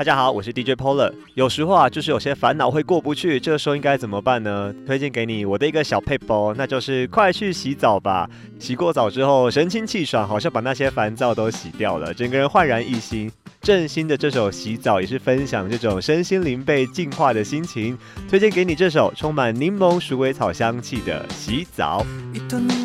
大家好，我是 DJ Polar。有时候就是有些烦恼会过不去，这个时候应该怎么办呢？推荐给你我的一个小撇步，那就是快去洗澡吧。洗过澡之后，神清气爽，好像把那些烦躁都洗掉了，整个人焕然一新。郑兴的这首《洗澡》也是分享这种身心灵被净化的心情，推荐给你这首充满柠檬鼠尾草香气的《洗澡》。